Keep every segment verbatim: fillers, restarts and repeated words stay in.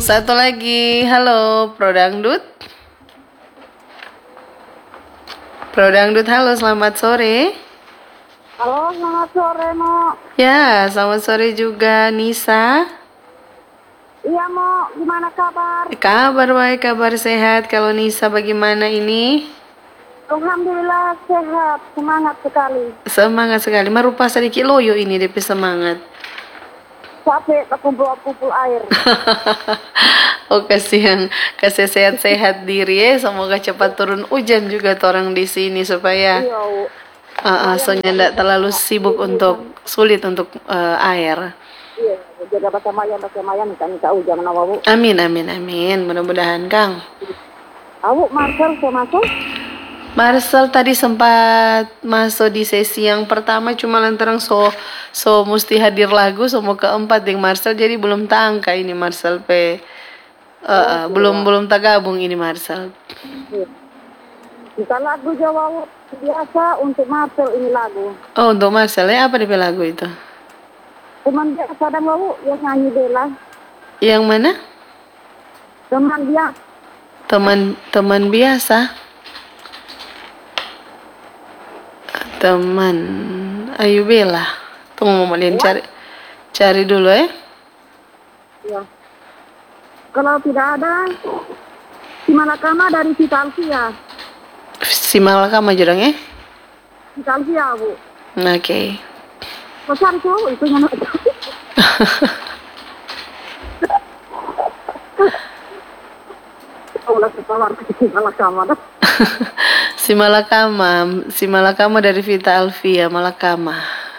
Satu lagi, halo Pro Dangdut. Pro Dangdut, halo, selamat sore. Halo, selamat sore, Mo. Ya, selamat sore juga, Nisa. Iya, Mo. Gimana kabar? Kabar baik, kabar sehat. Kalau Nisa bagaimana ini? Alhamdulillah sehat, semangat sekali. Semangat sekali. Merupa sedikit loyo ini D P semangat. Capek kumpul-kumpul air. Oh, kasih yang kasih sehat-sehat diri ya. Semoga cepat turun hujan juga tuh orang di sini supaya Iya, uh, uh, soalnya tidak terlalu sibuk untuk sulit untuk uh, air. iya. Jaga basamayan, basamayan, minta-minta hujan nawawu. Amin, amin, amin. Mudah-mudahan, Kang. Awuk Marcel saya masuk? Marcel tadi sempat masuk di sesi yang pertama, cuma lantaran so so mesti hadir lagu, so mau keempat dengan Marcel, jadi belum tangka ini Marcel pe uh, uh, belum belum tergabung ini Marcel. Iya. Kita lagu Jawa biasa untuk Marcel ini lagu. Oh, untuk Marcel ya, apa D P lagu itu? Teman biasa dan wawu yang nyanyi Bella. Yang mana? Teman dia. Teman teman biasa. Teman Ayu Bella. Tunggu mau lihat cari cari dulu ya. Ya. Kalau tidak ada si Malakama dari Vita Alfia. Si Malakama jurang ya? Vita Alfia, Bu. Oke. Okay. Pesan tuh itu yang Si Malakama, si Malakama dari Vita Alfia, Malakama.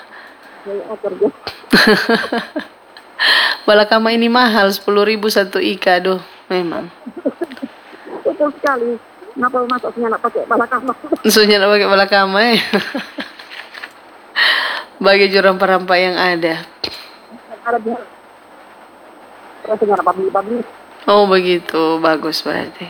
Malakama ini mahal, sepuluh ribu satu ika, doh, memang. Betul sekali. Kenapa masuknya nak pakai Malakama? Maksudnya nak pakai Malakama ya. Bagi jurang perampak yang ada. Ada dia. Rasanya apa babi-babi. Oh begitu, bagus berarti.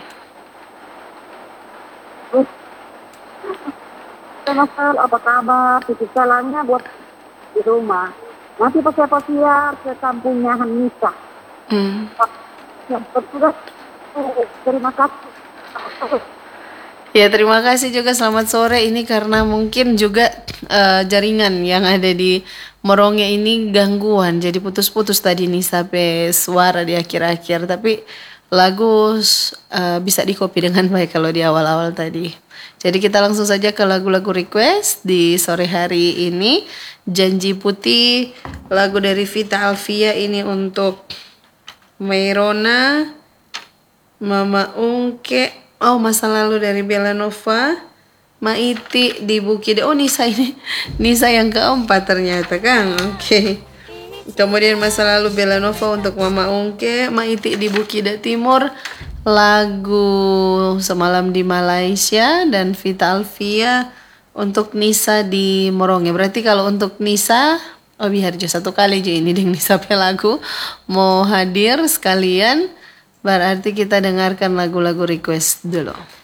Masal, apa kabar? Titip salamnya buat di rumah. Nanti pas saya siar ke kampungnya Hanisa. Hmm. Ya, betul. Terima kasih. Ya, terima kasih juga, selamat sore. Ini karena mungkin juga uh, jaringan yang ada di Moronge ini gangguan, jadi putus-putus tadi nih sampai suara di akhir-akhir. Tapi lagu uh, bisa di-copy dengan baik kalau di awal-awal tadi. Jadi kita langsung saja ke lagu-lagu request di sore hari ini. Janji Putih, lagu dari Vita Alfia ini untuk Mairona, Mama Ungke. Oh, masa lalu dari Bella Nova, Maiti di Bukit. Oh, Nisa ini, Nisa yang keempat ternyata, Kang. Oke. Okay. Kemudian masa lalu Bella Nova untuk Mama Ungke, Maiti di Bukit Timur, lagu Semalam di Malaysia, dan Vita Alfia untuk Nisa di Moronge. Berarti kalau untuk Nisa, oh biar aja satu kali aja ini dengan Nisa pe lagu mau hadir sekalian. Berarti kita dengarkan lagu-lagu request dulu.